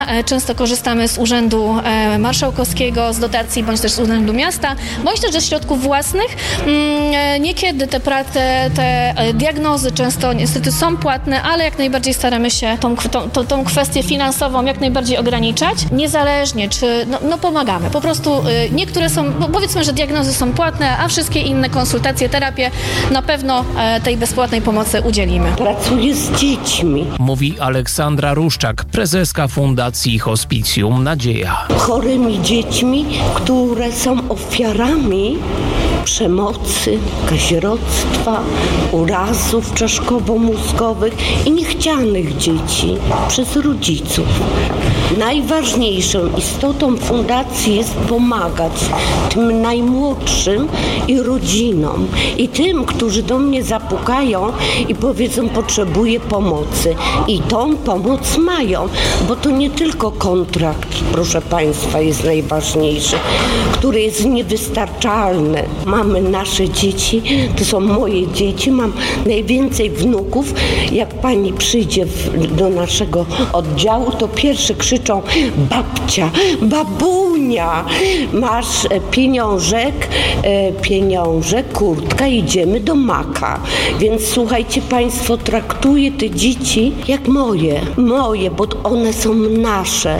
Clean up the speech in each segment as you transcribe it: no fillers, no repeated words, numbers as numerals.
Często korzystamy z Urzędu Marszałkowskiego, z dotacji, bądź też z Urzędu Miasta, bądź też ze środków własnych. Niekiedy te diagnozy często niestety są płatne, ale jak najbardziej staramy się tą kwestię finansową jak najbardziej ograniczać. Niezależnie, czy pomagamy. Po prostu niektóre są, powiedzmy, że diagnozy są płatne, a wszystkie inne konsultacje, terapie na pewno tej bezpłatnej pomocy udzielimy. Pracuję z dziećmi. Mówi Aleksandra Ruszczak, prezeska Fundacji Hospicjum Nadzieja. Chorymi dziećmi, które są ofiarami przemocy, kazirodztwa, urazów czaszkowo-mózgowych i niechcianych dzieci przez rodziców. Najważniejszą istotą fundacji jest pomagać tym najmłodszym i rodzinom i tym, którzy do mnie zapukają i powiedzą, potrzebuję pomocy. I tą pomoc mają, bo to nie tylko kontrakt, proszę Państwa, jest najważniejszy, który jest niewystarczalny. Mamy nasze dzieci, to są moje dzieci, mam najwięcej wnuków. Jak pani przyjdzie do naszego oddziału, to pierwsze krzyczą: babcia, babunia, masz pieniążek, kurtka, idziemy do Maka. Więc słuchajcie Państwo, traktuję te dzieci jak moje, bo one są nasze.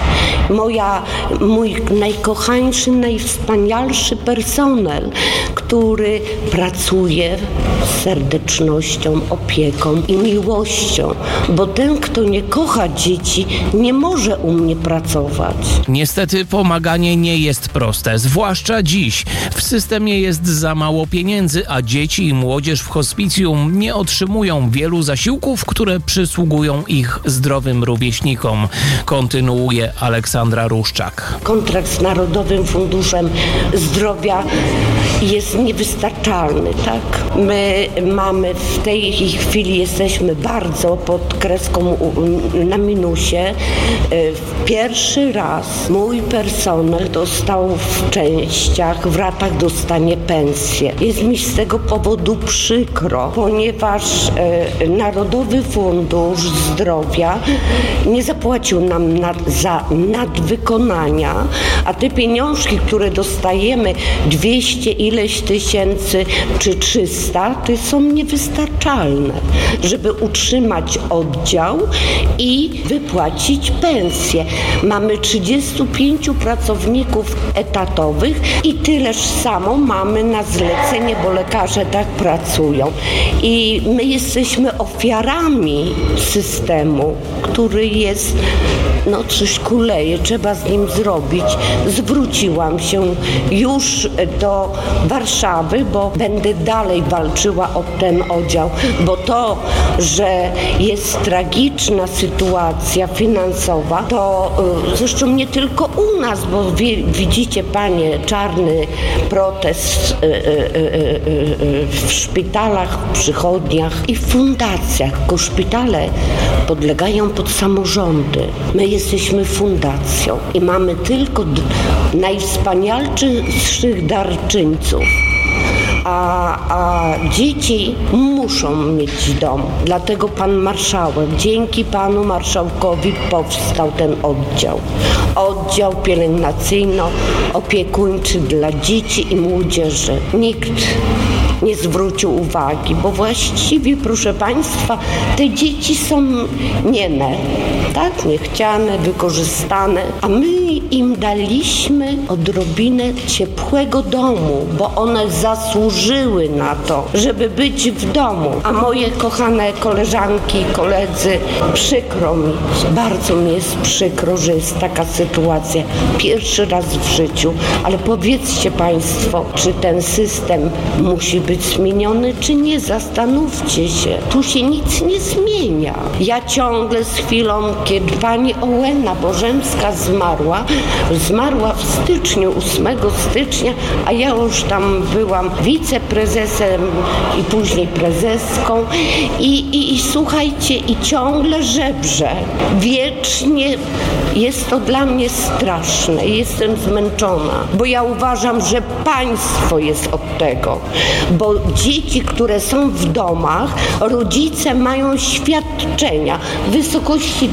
Mój najkochańszy, najwspanialszy personel, który pracuje z serdecznością, opieką i miłością, bo ten, kto nie kocha dzieci, nie może u mnie pracować. Niestety pomaganie nie jest proste, zwłaszcza dziś. W systemie jest za mało pieniędzy, a dzieci i młodzież w hospicjum nie otrzymują wielu zasiłków, które przysługują ich zdrowym rówieśnikom. Kontynuuje Aleksandra Ruszczak. Kontrakt z Narodowym Funduszem Zdrowia jest niewystarczalny, tak? My mamy w tej chwili, jesteśmy bardzo pod kreską na minusie. Pierwszy raz mój personel dostał w częściach, w ratach dostanie pensję. Jest mi z tego powodu przykro, ponieważ Narodowy Fundusz Zdrowia nie zapłacił nam za nadwykonania, a te pieniążki, które dostajemy, 200 ileś tysięcy czy 300, to są niewystarczalne, żeby utrzymać oddział i wypłacić pensję. Mamy 35 pracowników etatowych i tyleż samo mamy na zlecenie, bo lekarze tak pracują. I my jesteśmy ofiarami systemu, który jest, coś kuleje, trzeba z nim zrobić. Zwróciłam się już do Warszawy, bo będę dalej walczyła o ten oddział, bo to, że jest tragiczna sytuacja finansowa, to zresztą nie tylko u nas, bo widzicie Panie, czarny protest w szpitalach, w przychodniach i w fundacjach, bo szpitale podlegają pod samorządy. My jesteśmy fundacją i mamy tylko najwspanialszych darczyńców. A dzieci muszą mieć dom. Dlatego pan marszałek, dzięki panu marszałkowi powstał ten oddział. Oddział pielęgnacyjno-opiekuńczy dla dzieci i młodzieży. Nikt nie zwrócił uwagi, bo właściwie, proszę Państwa, te dzieci są nieme, tak? Niechciane, wykorzystane, a my im daliśmy odrobinę ciepłego domu, bo one zasłużyły na to, żeby być w domu. A moje kochane koleżanki i koledzy, przykro mi, bardzo mi jest przykro, że jest taka sytuacja. Pierwszy raz w życiu, ale powiedzcie Państwo, czy ten system musi być zmieniony, czy nie? Zastanówcie się. Tu się nic nie zmienia. Ja ciągle z chwilą, kiedy pani Ołena Bożemska zmarła w styczniu, 8 stycznia, a ja już tam byłam wiceprezesem i później prezeską i słuchajcie, i ciągle żebrze. Wiecznie jest to dla mnie straszne. Jestem zmęczona, bo ja uważam, że państwo jest od tego, bo dzieci, które są w domach, rodzice mają świadczenia w wysokości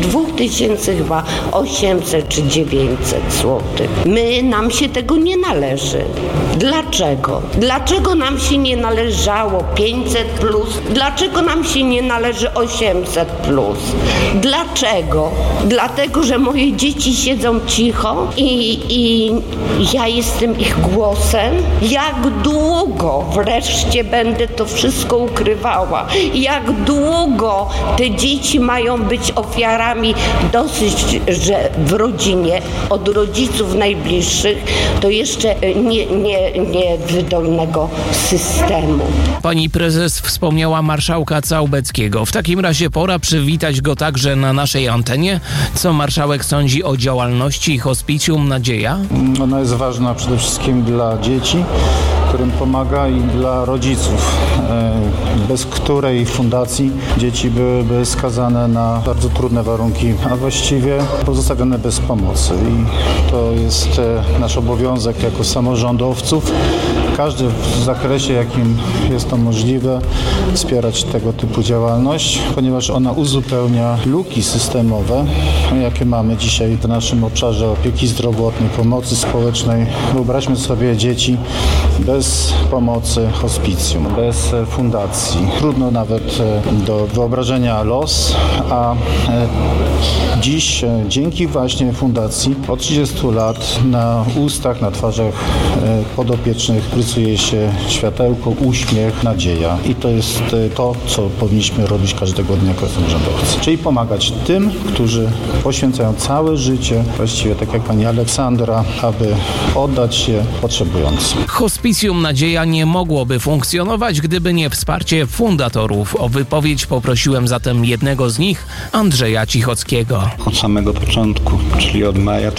2800 czy 900 zł. Nam się tego nie należy. Dlaczego? Dlaczego nam się nie należało 500+? Dlaczego nam się nie należy 800+? Dlaczego? Dlatego, że moje dzieci siedzą cicho i ja jestem ich głosem. Jak długo wreszcie będę to wszystko ukrywała? Jak długo te dzieci mają być ofiarami dosyć, że w rodzinie od rodziców najbliższych to jeszcze niewydolnego systemu. Pani prezes wspomniała marszałka Całbeckiego. W takim razie pora przywitać go także na naszej antenie. Co marszałek sądzi o działalności Hospicjum Nadzieja? Ona jest ważna przede wszystkim dla dzieci, którym pomaga, i dla rodziców, bez której fundacji dzieci byłyby skazane na bardzo trudne warunki, a właściwie pozostawione bez pomocy. I to jest nasz obowiązek jako samorządowców, każdy w zakresie, jakim jest to możliwe, wspierać tego typu działalność, ponieważ ona uzupełnia luki systemowe, jakie mamy dzisiaj w naszym obszarze opieki zdrowotnej, pomocy społecznej. Wyobraźmy sobie dzieci bez pomocy hospicjum, bez fundacji. Trudno nawet do wyobrażenia los, a dziś dzięki właśnie fundacji od 30 lat na ustach, na twarzach podopiecznych rysuje się światełko, uśmiech, nadzieja. I to jest to, co powinniśmy robić każdego dnia jako samorządowcy. Czyli pomagać tym, którzy poświęcają całe życie, właściwie tak jak pani Aleksandra, aby oddać się potrzebującym. Hospicjum Nadzieja nie mogłoby funkcjonować, gdyby nie wsparcie fundatorów. O wypowiedź poprosiłem zatem jednego z nich, Andrzeja Cichockiego. Od samego początku, czyli od maja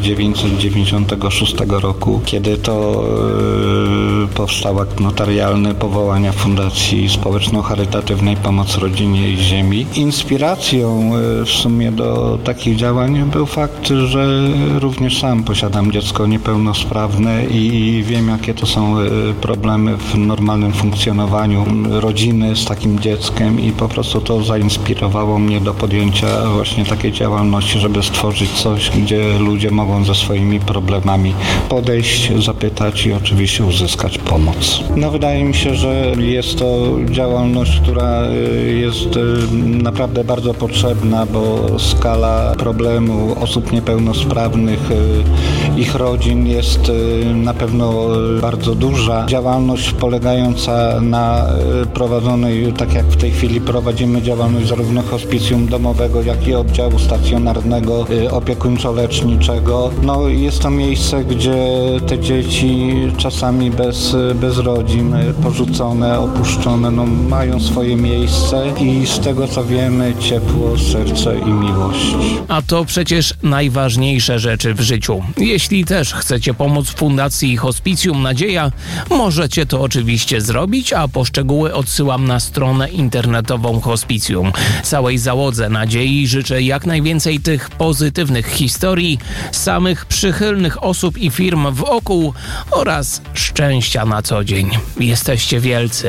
1996 roku, kiedy to powstał akt notarialny powołania Fundacji Społeczno-Charytatywnej Pomoc Rodzinie i Ziemi. Inspiracją w sumie do takich działań był fakt, że również sam posiadam dziecko niepełnosprawne i wiem, jakie to są problemy w normalnym funkcjonowaniu rodziny z takim dzieckiem, i po prostu to zainspirowało mnie do podjęcia właśnie takiej działalności, żeby stworzyć coś, gdzie ludzie mogą ze swoimi problemami podejść, zapytać i oczywiście uzyskać pomoc. Wydaje mi się, że jest to działalność, która jest naprawdę bardzo potrzebna, bo skala problemu osób niepełnosprawnych, ich rodzin jest na pewno bardzo duża. Działalność polegająca na prowadzonej, tak jak w tej chwili prowadzimy działalność zarówno hospicjum domowego, jak i oddziału stacjonarnego, opiekuńczo-leczniczego. Jest to miejsce, gdzie te dzieci czasami bez rodzin, porzucone, opuszczone, mają swoje miejsce i z tego co wiemy, ciepło, serce i miłość. A to przecież najważniejsze rzeczy w życiu. Jeśli też chcecie pomóc Fundacji Hospicjum Nadzieja, możecie to oczywiście zrobić, a po szczegóły odsyłam na stronę internetową Hospicjum. Całej załodze Nadziei życzę jak najwięcej tych pozytywnych historii, samych przychylnych osób i firm wokół oraz szczęścia na co dzień. Jesteście wielcy.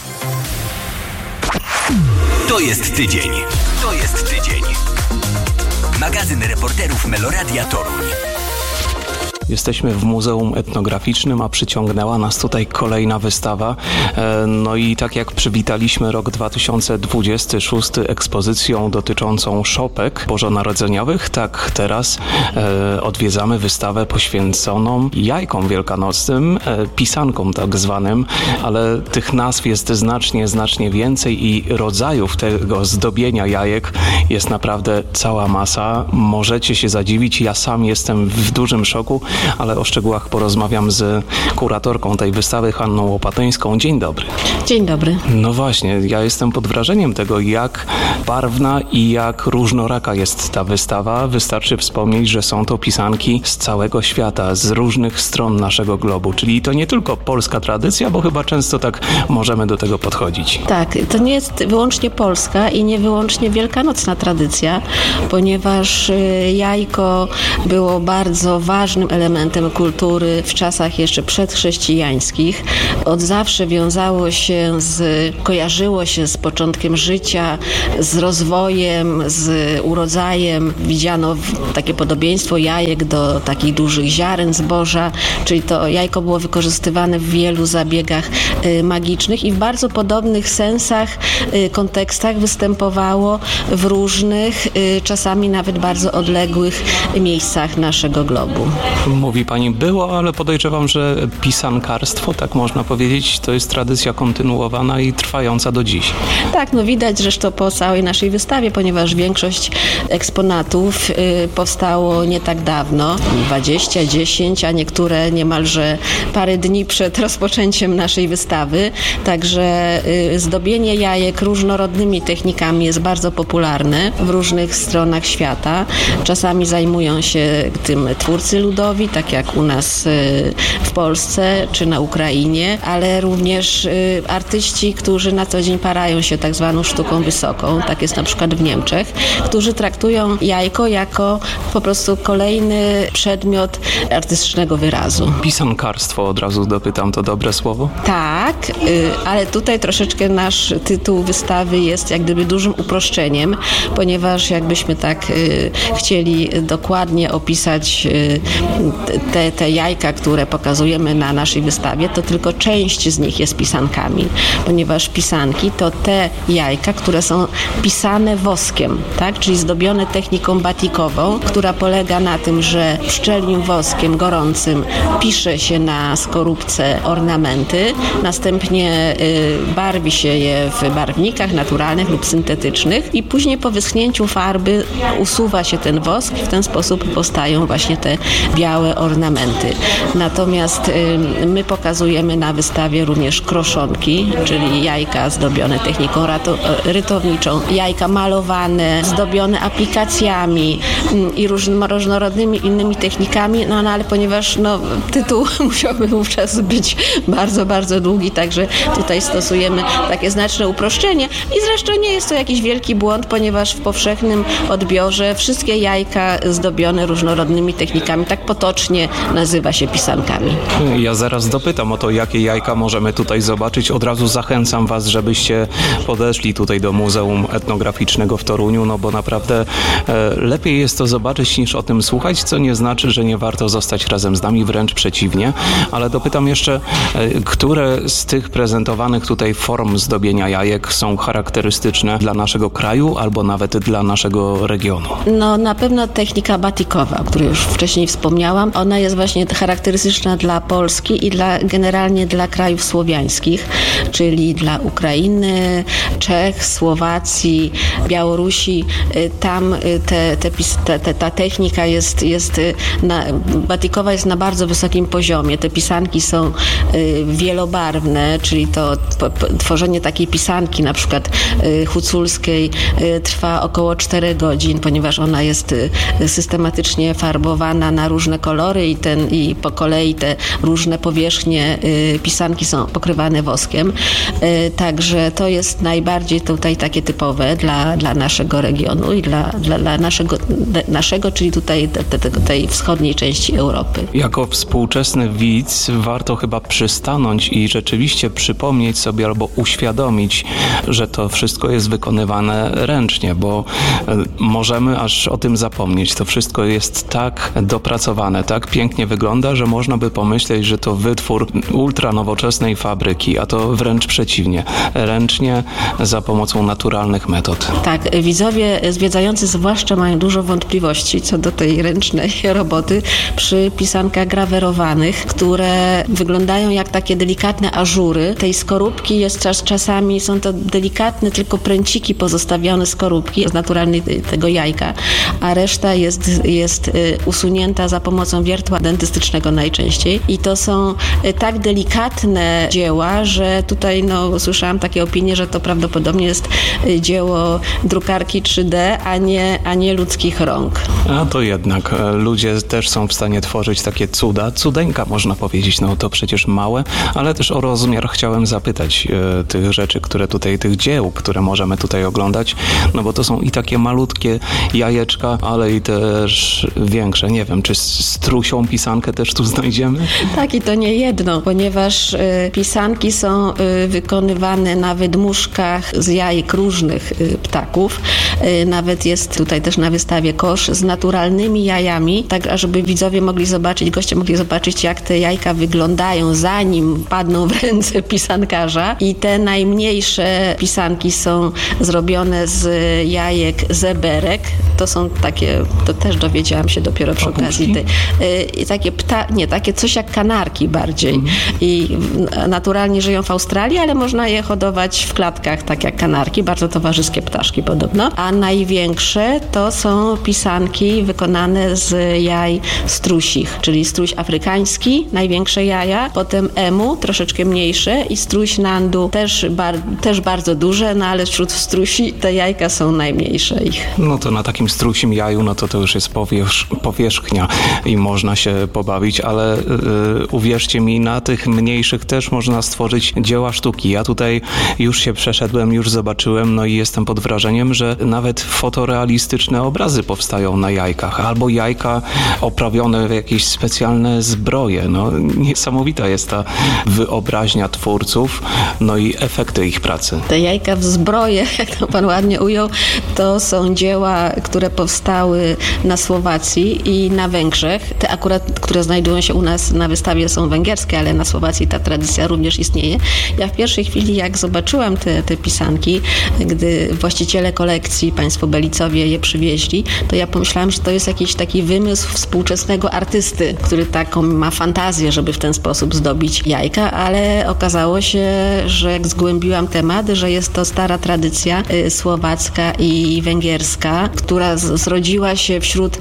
To jest tydzień. To jest tydzień. Magazyn reporterów Meloradia Toruń. Jesteśmy w Muzeum Etnograficznym, a przyciągnęła nas tutaj kolejna wystawa. I tak jak przywitaliśmy rok 2026 ekspozycją dotyczącą szopek bożonarodzeniowych, tak teraz odwiedzamy wystawę poświęconą jajkom wielkanocnym, pisankom tak zwanym, ale tych nazw jest znacznie więcej i rodzajów tego zdobienia jajek jest naprawdę cała masa. Możecie się zadziwić, ja sam jestem w dużym szoku, ale o szczegółach porozmawiam z kuratorką tej wystawy, Hanną Łopatyńską. Dzień dobry. Dzień dobry. No właśnie, ja jestem pod wrażeniem tego, jak barwna i jak różnoraka jest ta wystawa. Wystarczy wspomnieć, że są to pisanki z całego świata, z różnych stron naszego globu, czyli to nie tylko polska tradycja, bo chyba często tak możemy do tego podchodzić. Tak, to nie jest wyłącznie polska i nie wyłącznie wielkanocna tradycja, ponieważ jajko było bardzo ważnym elementem elementem kultury w czasach jeszcze przedchrześcijańskich. Od zawsze kojarzyło się z początkiem życia, z rozwojem, z urodzajem. Widziano takie podobieństwo jajek do takich dużych ziaren zboża, czyli to jajko było wykorzystywane w wielu zabiegach magicznych i w bardzo podobnych sensach, kontekstach występowało w różnych, czasami nawet bardzo odległych miejscach naszego globu. Mówi pani było, ale podejrzewam, że pisankarstwo, tak można powiedzieć, to jest tradycja kontynuowana i trwająca do dziś. Tak, widać zresztą po całej naszej wystawie, ponieważ większość eksponatów powstało nie tak dawno, 20, 10, a niektóre niemalże parę dni przed rozpoczęciem naszej wystawy. Także zdobienie jajek różnorodnymi technikami jest bardzo popularne w różnych stronach świata. Czasami zajmują się tym twórcy ludowi, tak jak u nas w Polsce czy na Ukrainie, ale również artyści, którzy na co dzień parają się tak zwaną sztuką wysoką, tak jest na przykład w Niemczech, którzy traktują jajko jako po prostu kolejny przedmiot artystycznego wyrazu. Pisankarstwo, od razu dopytam, to dobre słowo? Tak, ale tutaj troszeczkę nasz tytuł wystawy jest jak gdyby dużym uproszczeniem, ponieważ jakbyśmy tak chcieli dokładnie opisać te jajka, które pokazujemy na naszej wystawie, to tylko część z nich jest pisankami, ponieważ pisanki to te jajka, które są pisane woskiem, tak? Czyli zdobione techniką batikową, która polega na tym, że pszczelim woskiem gorącym pisze się na skorupce ornamenty, następnie barwi się je w barwnikach naturalnych lub syntetycznych i później po wyschnięciu farby usuwa się ten wosk i w ten sposób powstają właśnie te białe ornamenty. Natomiast my pokazujemy na wystawie również kroszonki, czyli jajka zdobione techniką rytowniczą, jajka malowane, zdobione aplikacjami i różnorodnymi innymi technikami, ale ponieważ tytuł musiałby wówczas być bardzo, bardzo długi, także tutaj stosujemy takie znaczne uproszczenie i zresztą nie jest to jakiś wielki błąd, ponieważ w powszechnym odbiorze wszystkie jajka zdobione różnorodnymi technikami, tak potocznie nazywa się pisankami. Ja zaraz dopytam o to, jakie jajka możemy tutaj zobaczyć. Od razu zachęcam was, żebyście podeszli tutaj do Muzeum Etnograficznego w Toruniu, bo naprawdę lepiej jest to zobaczyć niż o tym słuchać, co nie znaczy, że nie warto zostać razem z nami, wręcz przeciwnie. Ale dopytam jeszcze, które z tych prezentowanych tutaj form zdobienia jajek są charakterystyczne dla naszego kraju albo nawet dla naszego regionu? Na pewno technika batikowa, o której już wcześniej wspomniałam. Ona jest właśnie charakterystyczna dla Polski i generalnie dla krajów słowiańskich, czyli dla Ukrainy, Czech, Słowacji, Białorusi. Tam ta technika batikowa jest na bardzo wysokim poziomie. Te pisanki są wielobarwne, czyli to tworzenie takiej pisanki, na przykład huculskiej, trwa około 4 godzin, ponieważ ona jest systematycznie farbowana na różne kolory i po kolei te różne powierzchnie pisanki są pokrywane woskiem. Także to jest najbardziej tutaj takie typowe dla naszego regionu i dla naszego, czyli tutaj tej wschodniej części Europy. Jako współczesny widz warto chyba przystanąć i rzeczywiście przypomnieć sobie albo uświadomić, że to wszystko jest wykonywane ręcznie, bo możemy aż o tym zapomnieć. To wszystko jest tak dopracowane, tak pięknie wygląda, że można by pomyśleć, że to wytwór ultranowoczesnej fabryki, a to wręcz przeciwnie. Ręcznie, za pomocą naturalnych metod. Tak, widzowie zwiedzający zwłaszcza mają dużo wątpliwości co do tej ręcznej roboty przy pisankach grawerowanych, które wyglądają jak takie delikatne ażury. Tej skorupki czasami są to delikatne tylko pręciki pozostawione skorupki z naturalnej tego jajka, a reszta jest usunięta za pomocą wiertła dentystycznego najczęściej. I to są tak delikatne dzieła, że tutaj słyszałam takie opinie, że to prawdopodobnie jest dzieło drukarki 3D, a nie ludzkich rąk. A to jednak ludzie też są w stanie tworzyć takie cudeńka można powiedzieć, to przecież małe, ale też o rozmiar chciałem zapytać tych rzeczy, tych dzieł, które możemy tutaj oglądać, bo to są i takie malutkie jajeczka, ale i też większe. Nie wiem, czy strusią pisankę też tu znajdziemy? Tak, i to nie jedno, ponieważ pisanki są wykonywane na wydmuszkach z jajek różnych ptaków. Nawet jest tutaj też na wystawie kosz z naturalnymi jajami, tak ażeby widzowie mogli zobaczyć, goście mogli zobaczyć, jak te jajka wyglądają, zanim padną w ręce pisankarza. I te najmniejsze pisanki są zrobione z jajek zeberek. To są takie, to też dowiedziałam się dopiero przy okazji takie takie coś jak kanarki bardziej. I naturalnie żyją w Australii, ale można je hodować w klatkach, tak jak kanarki. Bardzo towarzyskie ptaszki podobno. A największe to są pisanki wykonane z jaj strusich, czyli struś afrykański, największe jaja, potem emu, troszeczkę mniejsze i struś nandu, też bardzo duże, no ale wśród strusi te jajka są najmniejsze ich. No to na takim strusim jaju, no to już jest powierzchnia i można się pobawić, ale uwierzcie mi, na tych mniejszych też można stworzyć dzieła sztuki. Ja tutaj już się przeszedłem, już zobaczyłem, no i jestem pod wrażeniem, że nawet fotorealistyczne obrazy powstają na jajkach, albo jajka oprawione w jakieś specjalne zbroje. No niesamowita jest ta wyobraźnia twórców, no i efekty ich pracy. Te jajka w zbroje, jak to pan ładnie ujął, to są dzieła, które powstały na Słowacji i na Węgrzech. Te akurat, które znajdują się u nas na wystawie, są węgierskie, ale na Słowacji ta tradycja również istnieje. Ja w pierwszej chwili, jak zobaczyłam te pisanki, gdy właściciele kolekcji, państwo Belicowie je przywieźli, to ja pomyślałam, że to jest jakiś taki wymysł współczesnego artysty, który taką ma fantazję, żeby w ten sposób zdobić jajka, ale okazało się, że jak zgłębiłam temat, że jest to stara tradycja słowacka i węgierska, która zrodziła się wśród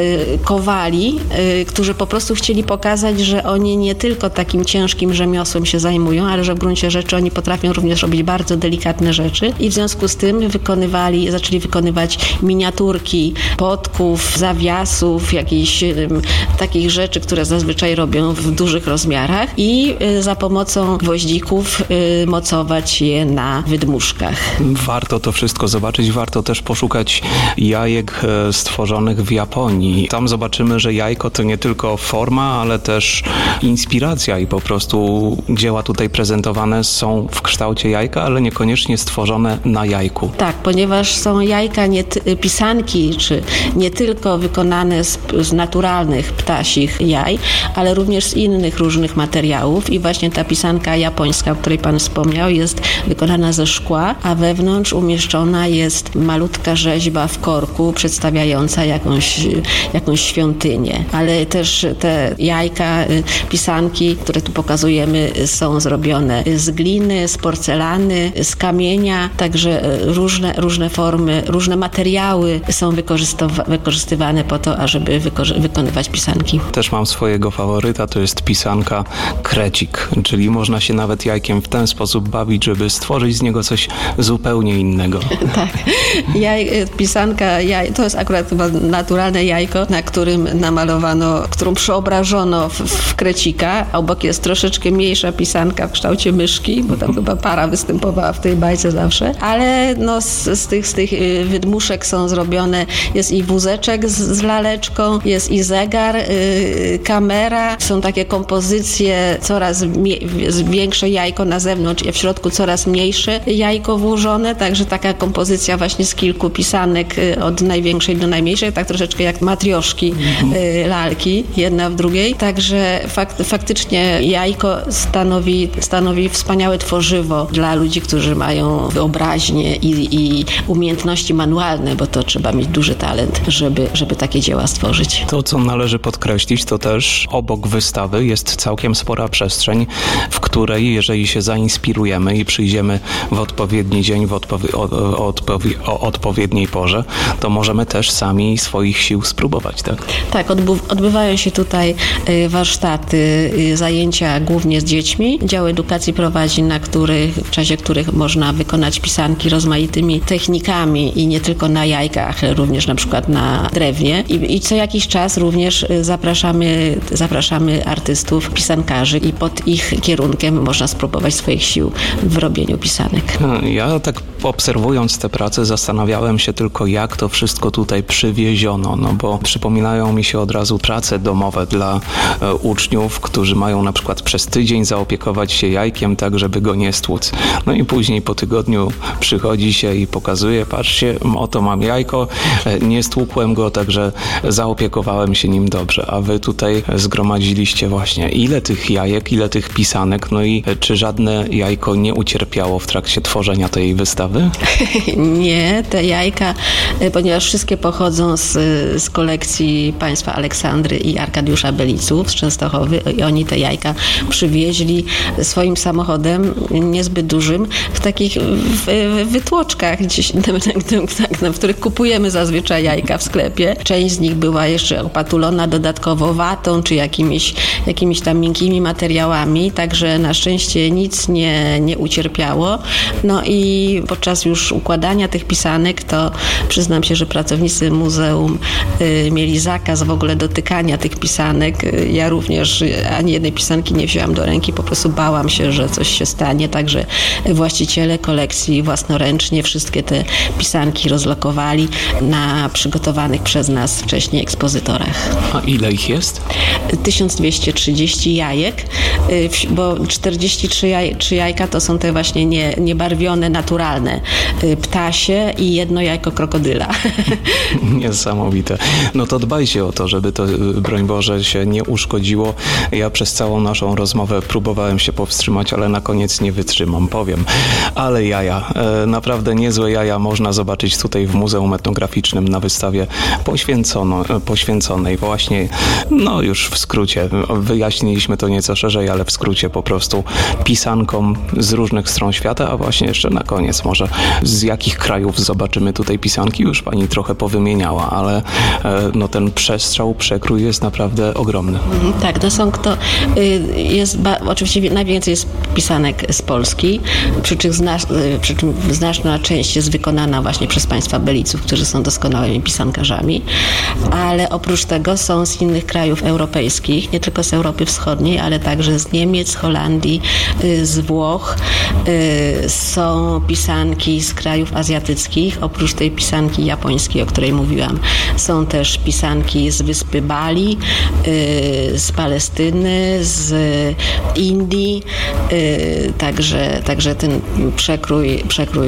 kowali, którzy po prostu chcieli pokazać, że oni nie tylko takim ciężkim rzemiosłem się zajmują, ale że w gruncie rzeczy oni potrafią również robić bardzo delikatne rzeczy i w związku z tym zaczęli wykonywać miniaturki podków, zawiasów, jakichś takich rzeczy, które zazwyczaj robią w dużych rozmiarach i za pomocą gwoździków mocować je na wydmuszkach. Warto to wszystko zobaczyć, warto też poszukać jajek stworzonych w Japonii. Tam zobaczymy, że jajko to nie tylko forma, ale też inspiracja i po prostu dzieła tutaj prezentowane są w kształcie jajka, ale niekoniecznie stworzone na jajku. Tak, ponieważ są jajka, pisanki, czy nie tylko wykonane z naturalnych ptasich jaj, ale również z innych różnych materiałów i właśnie ta pisanka japońska, o której pan wspomniał, jest wykonana ze szkła, a wewnątrz umieszczona jest malutka rzeźba w korku przedstawiająca jakąś świątynię. Ale też te jajka, pisanki, które tu pokazujemy, są zrobione z gliny, z porcelany, z kamienia, także różne formy, różne materiały są wykorzystywane po to, ażeby wykonywać pisanki. Też mam swojego faworyta, to jest pisanka krecik, czyli można się nawet jajkiem w ten sposób bawić, żeby stworzyć z niego coś zupełnie innego. Tak. Pisanka, to jest akurat chyba naturalne jajko, na którym którą przeobrażono w krecika, a obok jest troszeczkę mniejsza pisanka w kształcie myszki, bo tam chyba para występowała w tej bajce zawsze, ale no z tych wydmuszek są zrobione, jest i wózeczek z laleczką, jest i zegar, kamera, są takie kompozycje, coraz większe jajko na zewnątrz, a w środku coraz mniejsze jajko włożone, także taka kompozycja właśnie z kilku pisanek od największej do najmniejszej, tak troszeczkę jak matrioszki, lalki, jedna w drugiej, także faktycznie jajko stanowi wspaniałe tworzywo dla ludzi, którzy mają wyobraźnię i umiejętności manualne, bo to trzeba mieć duży talent, żeby takie dzieła stworzyć. To, co należy podkreślić, to też obok wystawy jest całkiem spora przestrzeń, w której, jeżeli się zainspirujemy i przyjdziemy w odpowiedni dzień, o odpowiedniej porze, to możemy też sami swoich sił spróbować, tak? Tak, odbywają się tutaj warsztaty, zajęcia głównie z dziećmi. Dział edukacji prowadzi, w czasie których można wykonać pisanki rozmaitymi technikami i nie tylko na jajkach, ale również na przykład na drewnie. I co jakiś czas również zapraszamy artystów, pisankarzy i pod ich kierunkiem można spróbować swoich sił w robieniu pisanek. Ja tak obserwując te prace zastanawiałem się tylko, jak to wszystko tutaj przywieziono, no bo przypominają mi się od razu prace domowe dla uczniów, którzy mają na przykład przez tydzień zaopiekować się jajkiem tak, żeby go nie stłuc. No i później po tygodniu przychodzi się i pokazuje, patrzcie, oto mam jajko, nie stłukłem go, także zaopiekowałem się nim dobrze. A wy tutaj zgromadziliście właśnie ile tych jajek, ile tych pisanek, no i czy żadne jajko nie ucierpiało w trakcie tworzenia tej wystawy? Nie, te jajka, ponieważ wszystkie pochodzą z kolekcji państwa Aleksandry i Arkadiusza Beliców z Częstochowy i oni te jajka przywieźli swoim samochodem niezbyt dużym w takich wytłoczkach gdzieś, w których kupujemy zazwyczaj jajka w sklepie. Część z nich była jeszcze opatulona dodatkowo watą czy jakimiś tam miękkimi materiałami, także na szczęście nic nie ucierpiało. No i podczas już układania tych pisanek to przyznam się, że pracownicy muzeum mieli zakaz w ogóle dotykania tych pisanek. Ja również ani jednej pisanki nie wzięłam do ręki, po prostu bałam się, że coś się stanie, także właściciele kolekcji własnoręcznie wszystkie te pisanki rozlokowali na przygotowanych przez nas wcześniej ekspozytorach. A ile ich jest? 1230 jajek, bo 43 jajka to są te właśnie niebarwione, naturalne ptasie i jedno jajko krokodyla. Niesamowite. No to dbajcie o to, żeby to, broń Boże, się nie uszkodziło. Ja przez całą naszą rozmowę próbowałem się powstrzymać, ale na koniec nie wytrzymam, powiem. Ale jaja, naprawdę niezłe jaja można zobaczyć tutaj w Muzeum Etnograficznym na wystawie poświęconej właśnie, no już w skrócie, wyjaśniliśmy to nieco szerzej, ale w skrócie po prostu pisankom z różnych stron świata, a właśnie jeszcze na koniec może z jakich krajów zobaczymy tutaj pisanki, już pani trochę powymieniała, ale no ten przekrój jest naprawdę ogromny. Tak, oczywiście najwięcej jest pisanek z Polski, przy czym znaczna część jest wykonana właśnie przez państwa Beliców, którzy są doskonałymi pisankarzami, ale oprócz tego są z innych krajów europejskich, nie tylko z Europy Wschodniej, ale także z Niemiec, Holandii, z Włoch. Są pisanki z krajów azjatyckich, oprócz tej pisanki japońskiej, o której mówiłam. Są też pisanki z wyspy Bali, z Palestyny, z Indii, także ten przekrój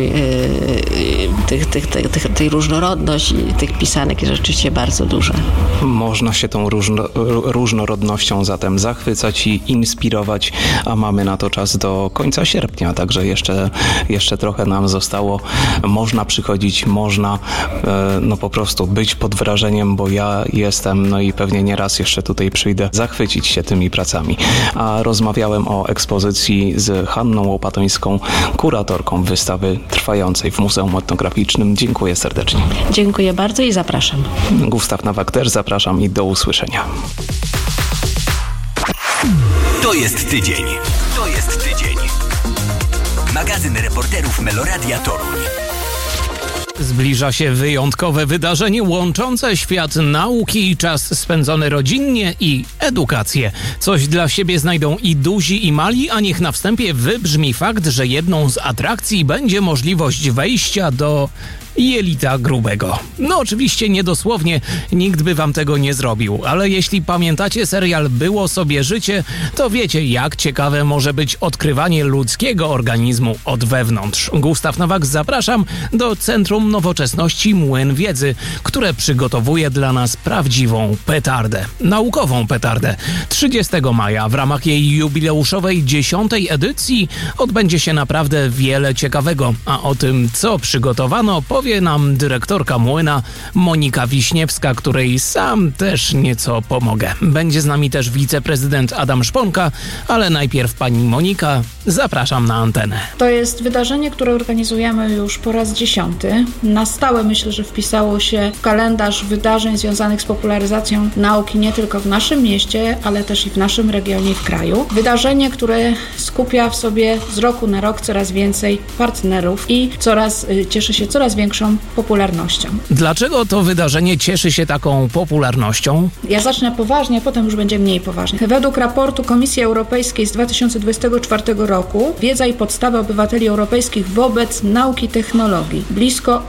tej różnorodność i tych pisanek jest rzeczywiście bardzo duża. Można się tą różnorodnością zatem zachwycać i inspirować, a mamy na to czas do końca sierpnia, także jeszcze trochę nam zostało. Można przychodzić, można no po prostu być pod wrażeniem, bo ja jestem, no i pewnie nieraz jeszcze tutaj przyjdę, zachwycić się tymi pracami. A rozmawiałem o ekspozycji z Hanną Łopatońską, kuratorką wystawy trwającej w Muzeum Etnograficznym. Dziękuję serdecznie. Dziękuję bardzo i zapraszam. Gustaw Nowak też zapraszam i do usłyszenia. To jest tydzień. Magazyn reporterów Meloradia Toruń. Zbliża się wyjątkowe wydarzenie łączące świat nauki i czas spędzony rodzinnie i edukację. Coś dla siebie znajdą i duzi, i mali, a niech na wstępie wybrzmi fakt, że jedną z atrakcji będzie możliwość wejścia do jelita grubego. No oczywiście niedosłownie, nikt by wam tego nie zrobił, ale jeśli pamiętacie serial Było sobie życie, to wiecie, jak ciekawe może być odkrywanie ludzkiego organizmu od wewnątrz. Gustaw Nowak, zapraszam do Centrum Nowoczesności Młyn Wiedzy, które przygotowuje dla nas prawdziwą petardę, naukową petardę. 30 maja w ramach jej jubileuszowej 10. edycji odbędzie się naprawdę wiele ciekawego, a o tym, co przygotowano, powie nam dyrektorka Młyna Monika Wiśniewska, której sam też nieco pomogę. Będzie z nami też wiceprezydent Adam Szponka, ale najpierw pani Monika, zapraszam na antenę. To jest wydarzenie, które organizujemy już po raz 10. Na stałe myślę, że wpisało się w kalendarz wydarzeń związanych z popularyzacją nauki nie tylko w naszym mieście, ale też i w naszym regionie i w kraju. Wydarzenie, które skupia w sobie z roku na rok coraz więcej partnerów i cieszy się coraz większą większą popularnością. Dlaczego to wydarzenie cieszy się taką popularnością? Ja zacznę poważnie, a potem już będzie mniej poważnie. Według raportu Komisji Europejskiej z 2024 roku wiedza i podstawy obywateli europejskich wobec nauki i technologii. Blisko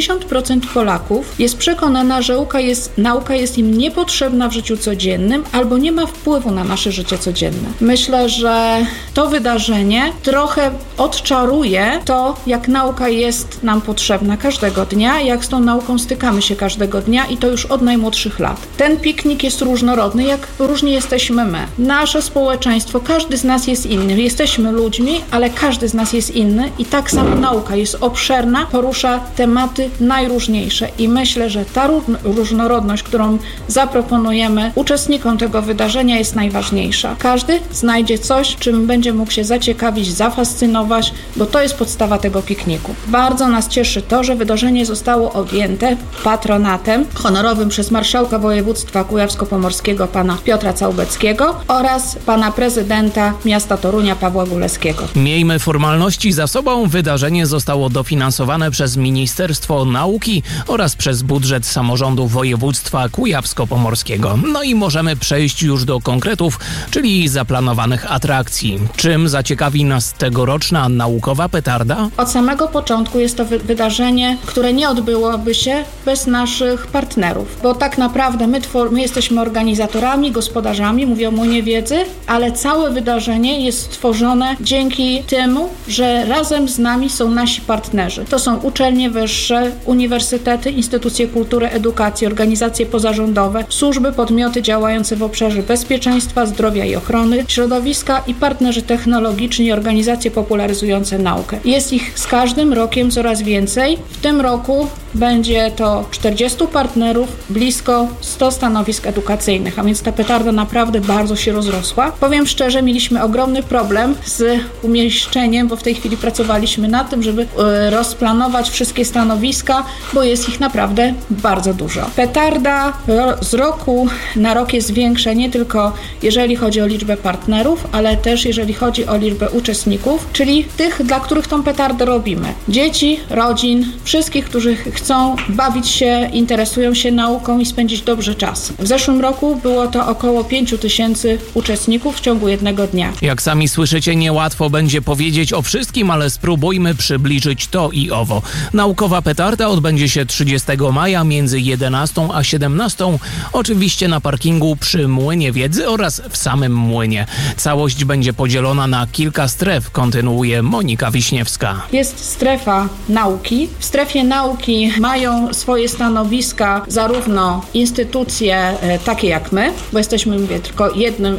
80% Polaków jest przekonana, że nauka jest im niepotrzebna w życiu codziennym albo nie ma wpływu na nasze życie codzienne. Myślę, że to wydarzenie trochę odczaruje to, jak nauka jest nam potrzebna każdego dnia, jak z tą nauką stykamy się każdego dnia i to już od najmłodszych lat. Ten piknik jest różnorodny, jak różni jesteśmy my. Nasze społeczeństwo, każdy z nas jest inny. Jesteśmy ludźmi, ale każdy z nas jest inny i tak samo nauka jest obszerna, porusza tematy najróżniejsze i myślę, że ta różnorodność, którą zaproponujemy uczestnikom tego wydarzenia jest najważniejsza. Każdy znajdzie coś, czym będzie mógł się zaciekawić, zafascynować, bo to jest podstawa tego pikniku. Bardzo nas cieszy to, że wydarzenie zostało objęte patronatem honorowym przez marszałka województwa kujawsko-pomorskiego pana Piotra Całbeckiego oraz pana prezydenta miasta Torunia Pawła Guleskiego. Miejmy formalności za sobą. Wydarzenie zostało dofinansowane przez Ministerstwo Nauki oraz przez budżet samorządu województwa kujawsko-pomorskiego. No i możemy przejść już do konkretów, czyli zaplanowanych atrakcji. Czym zaciekawi nas tegoroczna naukowa petarda? Od samego początku jest to wydarzenie, które nie odbyłoby się bez naszych partnerów, bo tak naprawdę my jesteśmy organizatorami, gospodarzami, mówię o Młynie Wiedzy, ale całe wydarzenie jest stworzone dzięki temu, że razem z nami są nasi partnerzy. To są uczelnie wyższe, uniwersytety, instytucje kultury, edukacji, organizacje pozarządowe, służby, podmioty działające w obszarze bezpieczeństwa, zdrowia i ochrony, środowiska i partnerzy technologiczni i organizacje popularyzujące naukę. Jest ich z każdym rokiem coraz więcej. W tym roku będzie to 40 partnerów, blisko 100 stanowisk edukacyjnych, a więc ta petarda naprawdę bardzo się rozrosła. Powiem szczerze, mieliśmy ogromny problem z umieszczeniem, bo w tej chwili pracowaliśmy nad tym, żeby rozplanować wszystkie stanowiska, bo jest ich naprawdę bardzo dużo. Petarda z roku na rok jest większa nie tylko jeżeli chodzi o liczbę partnerów, ale też jeżeli chodzi o liczbę uczestników, czyli tych, dla których tą petardę robimy. Dzieci, rodzin, wszystkich, którzy chcą bawić się, interesują się nauką i spędzić dobrze czas. W zeszłym roku było to około 5000 uczestników w ciągu jednego dnia. Jak sami słyszycie, niełatwo będzie powiedzieć o wszystkim, ale spróbujmy przybliżyć to i owo. Naukowa petarda odbędzie się 30 maja między 11 a 17, oczywiście na parkingu przy Młynie Wiedzy oraz w samym młynie. Całość będzie podzielona na kilka stref, kontynuuje Monika Wiśniewska. Jest strefa nauki. W strefie nauki mają swoje stanowiska zarówno instytucje takie jak my, bo jesteśmy, mówię, tylko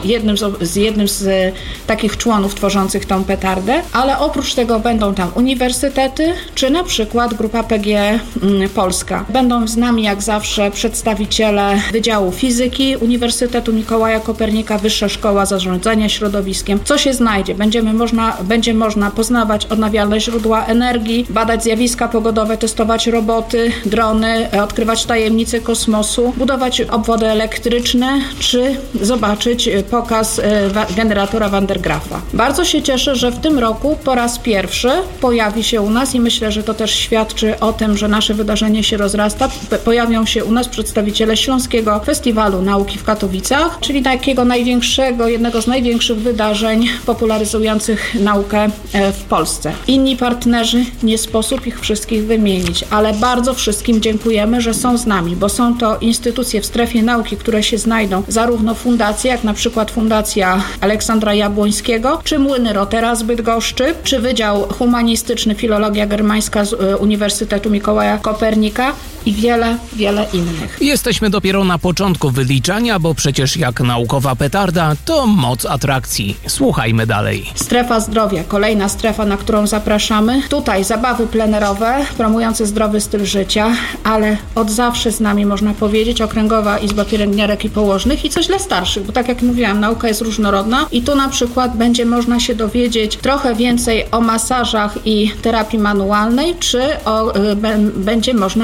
jednym z takich członów tworzących tą petardę, ale oprócz tego będą tam uniwersytety, czy na przykład Grupa PGE Polska. Będą z nami jak zawsze przedstawiciele Wydziału Fizyki Uniwersytetu Mikołaja Kopernika, Wyższa Szkoła Zarządzania Środowiskiem. Co się znajdzie? Będzie można poznawać odnawialne źródła energii, badać zjawiska pogodowe, testować roboty, drony, odkrywać tajemnice kosmosu, budować obwody elektryczne, czy zobaczyć pokaz generatora Van der Graafa. Bardzo się cieszę, że w tym roku po raz pierwszy pojawi się u nas i myślę, że to też świadczy o tym, że nasze wydarzenie się rozrasta. Pojawią się u nas przedstawiciele Śląskiego Festiwalu Nauki w Katowicach, czyli takiego jednego z największych wydarzeń popularyzujących naukę w Polsce. Inni partnerzy, nie sposób ich wszystkich wymienić, ale bardzo wszystkim dziękujemy, że są z nami, bo są to instytucje w strefie nauki, które się znajdą, zarówno fundacje, jak na przykład Fundacja Aleksandra Jabłońskiego, czy Młyny Rotera z Bydgoszczy, czy Wydział Humanistyczny Filologia Germańska z Uniwersytetu Mikołaja Kopernika i wiele, wiele innych. Jesteśmy dopiero na początku wyliczania, bo przecież jak naukowa petarda, to moc atrakcji. Słuchajmy dalej. Strefa zdrowia, kolejna strefa, na którą zapraszamy. Tutaj zabawy plenerowe, promujące zdrowy styl życia, ale od zawsze z nami, można powiedzieć, Okręgowa Izba Pielęgniarek i Położnych i coś dla starszych, bo tak jak mówiłam, nauka jest różnorodna i tu na przykład będzie można się dowiedzieć trochę więcej o masażach i terapii manualnej, czy będzie można odbyć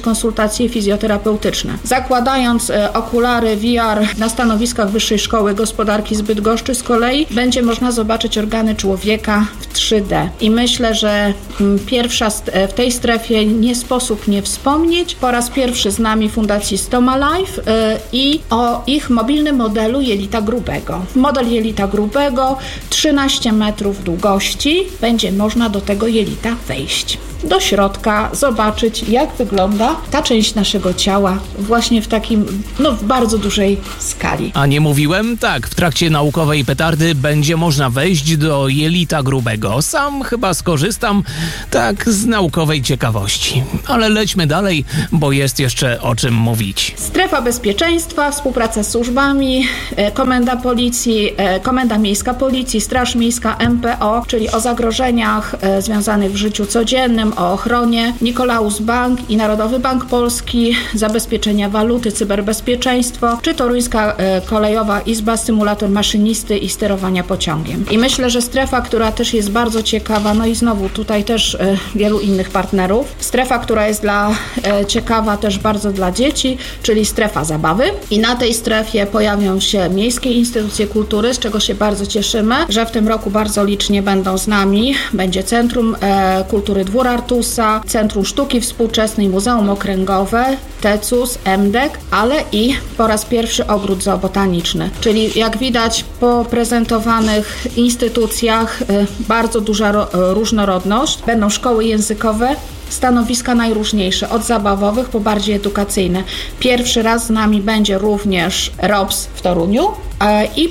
konsultacje fizjoterapeutyczne. Zakładając okulary VR na stanowiskach Wyższej Szkoły Gospodarki z Bydgoszczy z kolei będzie można zobaczyć organy człowieka w 3D. I myślę, że w tej strefie nie sposób nie wspomnieć po raz pierwszy z nami Fundacji Stoma Life i o ich mobilnym modelu jelita grubego. Model jelita grubego 13 metrów długości. Będzie można do tego jelita wejść. Do środka zobaczyć, jak wygląda ta część naszego ciała właśnie w takim, w bardzo dużej skali. A nie mówiłem? Tak, w trakcie naukowej petardy będzie można wejść do jelita grubego. Sam chyba skorzystam, tak z naukowej ciekawości. Ale lećmy dalej, bo jest jeszcze o czym mówić. Strefa bezpieczeństwa, współpraca z służbami, komenda policji, komenda miejska policji, straż miejska, MPO, czyli o zagrożeniach związanych w życiu codziennym, o ochronie, Nikolaus Bank i Narodowy Bank Polski, zabezpieczenia waluty, cyberbezpieczeństwo, czy Toruńska Kolejowa Izba, symulator maszynisty i sterowania pociągiem. I myślę, że strefa, która też jest bardzo ciekawa, i znowu tutaj też wielu innych partnerów, strefa, która jest ciekawa też bardzo dla dzieci, czyli strefa zabawy. I na tej strefie pojawią się miejskie instytucje kultury, z czego się bardzo cieszymy, że w tym roku bardzo licznie będą z nami. Będzie Centrum Kultury Dwór Artusa, Centrum Sztuki Współczesnej, Muzeum Okręgowe, TECUS, MDEK, ale i po raz pierwszy ogród zoobotaniczny. Czyli jak widać po prezentowanych instytucjach bardzo duża różnorodność. Będą szkoły językowe, stanowiska najróżniejsze, od zabawowych po bardziej edukacyjne. Pierwszy raz z nami będzie również ROPS w Toruniu i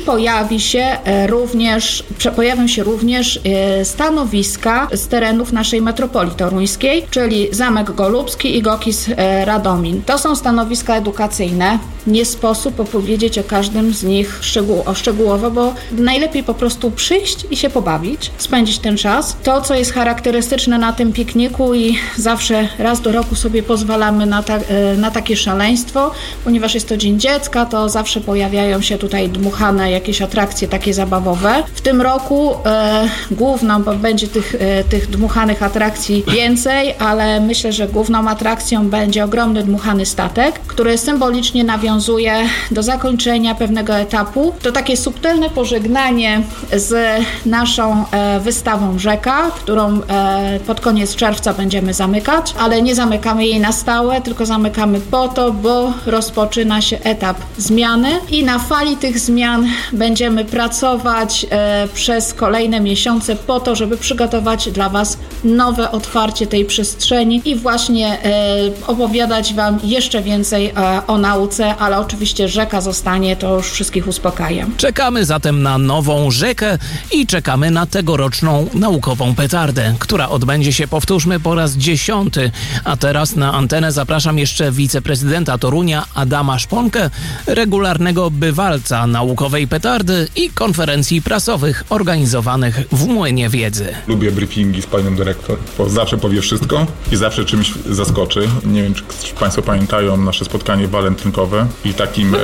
pojawią się również stanowiska z terenów naszej metropolii toruńskiej, czyli Zamek Golubski i Gokis Radomin. To są stanowiska edukacyjne. Nie sposób opowiedzieć o każdym z nich szczegółowo, bo najlepiej po prostu przyjść i się pobawić, spędzić ten czas. To, co jest charakterystyczne na tym pikniku i zawsze raz do roku sobie pozwalamy na takie szaleństwo, ponieważ jest to Dzień Dziecka, to zawsze pojawiają się tutaj dmuchane jakieś atrakcje takie zabawowe. W tym roku główną, bo będzie tych dmuchanych atrakcji więcej, ale myślę, że główną atrakcją będzie ogromny dmuchany statek, który symbolicznie nawiązuje do zakończenia pewnego etapu. To takie subtelne pożegnanie z naszą wystawą Rzeka, którą pod koniec czerwca będziemy zamykać, ale nie zamykamy jej na stałe, tylko zamykamy po to, bo rozpoczyna się etap zmiany i na fali tych zmian będziemy pracować przez kolejne miesiące po to, żeby przygotować dla Was nowe otwarcie tej przestrzeni i właśnie opowiadać Wam jeszcze więcej o nauce, ale oczywiście Rzeka zostanie, to już wszystkich uspokajam. Czekamy zatem na nową Rzekę i czekamy na tegoroczną naukową petardę, która odbędzie się, powtórzmy, po raz 10. A teraz na antenę zapraszam jeszcze wiceprezydenta Torunia Adama Szponkę, regularnego bywalca naukowej petardy i konferencji prasowych organizowanych w Młynie Wiedzy. Lubię briefingi z panią dyrektor, bo zawsze powie wszystko i zawsze czymś zaskoczy. Nie wiem, czy Państwo pamiętają nasze spotkanie walentynkowe i takim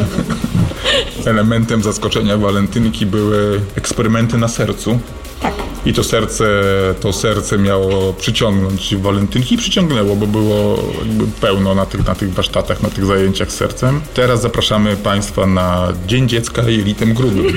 elementem zaskoczenia walentynki były eksperymenty na sercu. Tak. I to serce miało przyciągnąć walentynki i przyciągnęło, bo było jakby pełno na tych warsztatach, na tych zajęciach z sercem. Teraz zapraszamy Państwa na Dzień Dziecka jelitem grubym.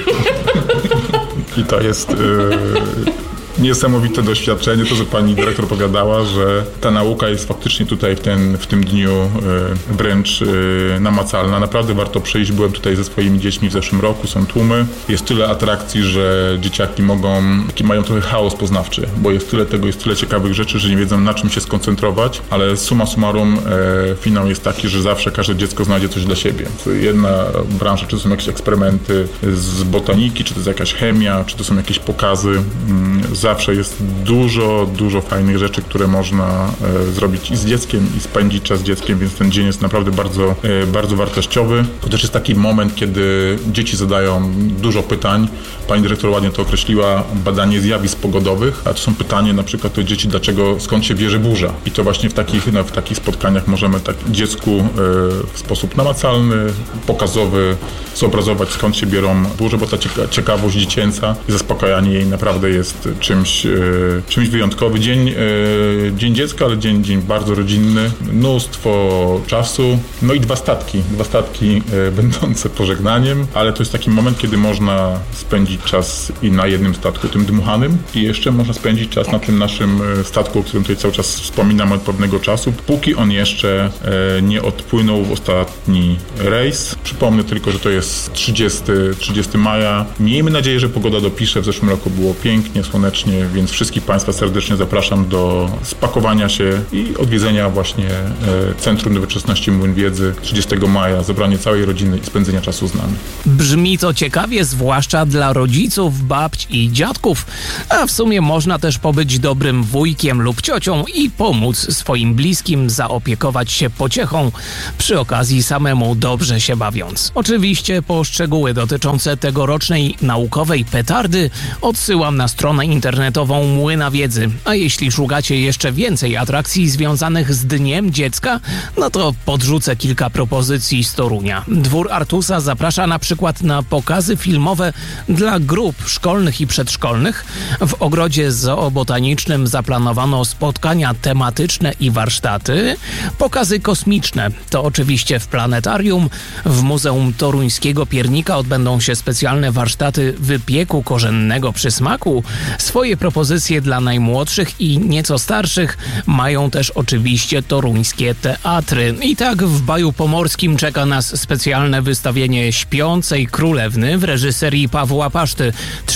I to jest niesamowite doświadczenie, to, że pani dyrektor powiadała, że ta nauka jest faktycznie tutaj w tym dniu wręcz namacalna. Naprawdę warto przyjść. Byłem tutaj ze swoimi dziećmi w zeszłym roku, są tłumy. Jest tyle atrakcji, że dzieciaki mają trochę chaos poznawczy, bo jest tyle ciekawych rzeczy, że nie wiedzą, na czym się skoncentrować, ale summa summarum finał jest taki, że zawsze każde dziecko znajdzie coś dla siebie. Jedna branża, czy to są jakieś eksperymenty z botaniki, czy to jest jakaś chemia, czy to są jakieś pokazy. Zawsze jest dużo fajnych rzeczy, które można zrobić i z dzieckiem, i spędzić czas z dzieckiem, więc ten dzień jest naprawdę bardzo wartościowy. To też jest taki moment, kiedy dzieci zadają dużo pytań. Pani dyrektor ładnie to określiła, badanie zjawisk pogodowych, a to są pytania na przykład do dzieci, skąd się bierze burza. I to właśnie w takich spotkaniach możemy dziecku w sposób namacalny, pokazowy zobrazować, skąd się biorą burze, bo ta ciekawość dziecięca i zaspokajanie jej naprawdę jest czymś, czymś wyjątkowym. Dzień dziecka, ale dzień bardzo rodzinny. Mnóstwo czasu. No i dwa statki będące pożegnaniem, ale to jest taki moment, kiedy można spędzić czas i na jednym statku, tym dmuchanym, i jeszcze można spędzić czas na tym naszym statku, o którym tutaj cały czas wspominam od pewnego czasu, póki on jeszcze nie odpłynął w ostatni rejs. Przypomnę tylko, że to jest 30 maja. Miejmy nadzieję, że pogoda dopisze. W zeszłym roku było pięknie, słonecznie, więc wszystkich Państwa serdecznie zapraszam do spakowania się i odwiedzenia właśnie Centrum Nowoczesności Młyn Wiedzy 30 maja, zebranie całej rodziny i spędzenia czasu z nami. Brzmi to ciekawie, zwłaszcza dla rodziców, babć i dziadków, a w sumie można też pobyć dobrym wujkiem lub ciocią i pomóc swoim bliskim zaopiekować się pociechą, przy okazji samemu dobrze się bawiąc. Oczywiście po szczegóły dotyczące tegorocznej naukowej petardy odsyłam na stronę internetową Młyna Wiedzy, a jeśli szukacie jeszcze więcej atrakcji związanych z Dniem Dziecka, no to podrzucę kilka propozycji z Torunia. Dwór Artusa zaprasza na przykład na pokazy filmowe dla grup szkolnych i przedszkolnych. W ogrodzie zoobotanicznym zaplanowano spotkania tematyczne i warsztaty. Pokazy kosmiczne to oczywiście w planetarium. W Muzeum Toruńskiego Piernika odbędą się specjalne warsztaty wypieku korzennego przy smaku. Swoje propozycje dla najmłodszych i nieco starszych mają też oczywiście toruńskie teatry. I tak w Baju Pomorskim czeka nas specjalne wystawienie Śpiącej Królewny w reżyserii Pawła Paszty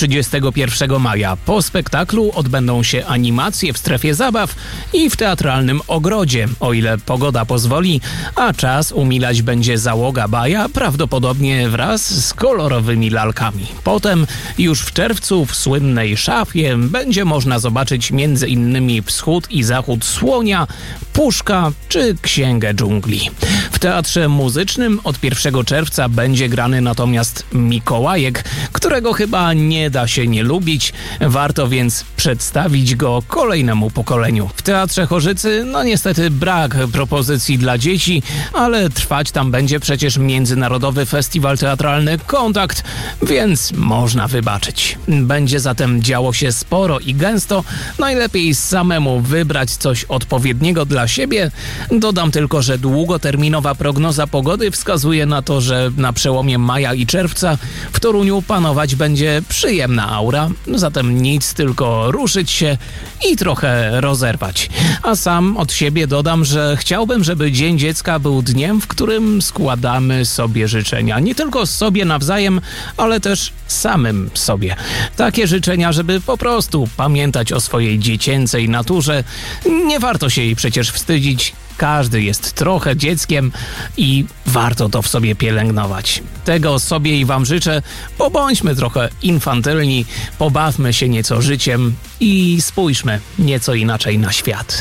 31 maja. Po spektaklu odbędą się animacje w strefie zabaw i w teatralnym ogrodzie, o ile pogoda pozwoli, a czas umilać będzie załoga Baja, prawdopodobnie wraz z kolorowymi lalkami. Potem już w czerwcu w słynnej szafie będzie można zobaczyć m.in. Wschód i Zachód Słonia, Puszka czy Księgę Dżungli. W Teatrze Muzycznym od 1 czerwca będzie grany natomiast Mikołajek, którego chyba nie da się nie lubić. Warto więc przedstawić go kolejnemu pokoleniu. W Teatrze Chorzycy niestety brak propozycji dla dzieci, ale trwać tam będzie przecież Międzynarodowy Festiwal Teatralny Kontakt, więc można wybaczyć. Będzie zatem działo się sporo i gęsto. Najlepiej samemu wybrać coś odpowiedniego dla siebie. Dodam tylko, że długoterminowa prognoza pogody wskazuje na to, że na przełomie maja i czerwca w Toruniu panować będzie przyjemna aura, zatem nic, tylko ruszyć się i trochę rozerwać. A sam od siebie dodam, że chciałbym, żeby Dzień Dziecka był dniem, w którym składamy sobie życzenia. Nie tylko sobie nawzajem, ale też samym sobie. Takie życzenia, żeby po prostu pamiętać o swojej dziecięcej naturze. Nie warto się jej przecież wstydzić. Każdy jest trochę dzieckiem i warto to w sobie pielęgnować. Tego sobie i wam życzę. Pobądźmy trochę infantylni, pobawmy się nieco życiem i spójrzmy nieco inaczej na świat.